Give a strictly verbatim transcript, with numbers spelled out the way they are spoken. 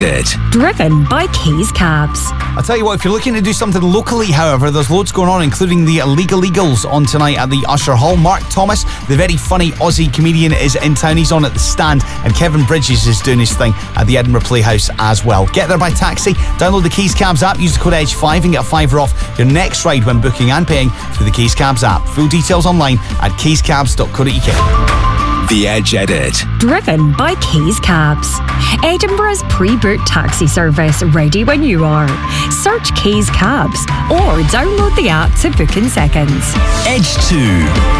Driven by Keys Cabs. I'll tell you what, if you're looking to do something locally, however, there's loads going on, including the Illegal Eagles on tonight at the Usher Hall. Mark Thomas, the very funny Aussie comedian, is in town. He's on at the Stand, and Kevin Bridges is doing his thing at the Edinburgh Playhouse as well. Get there by taxi, download the Keys Cabs app, use the code Edge five and get a fiver off your next ride when booking and paying through the Keys Cabs app. Full details online at keys cabs dot co dot u k. The Edge Edit. Driven by Keys Cabs. Edinburgh's pre-booked taxi service, ready when you are. Search Keys Cabs or download the app to book in seconds. Edge two.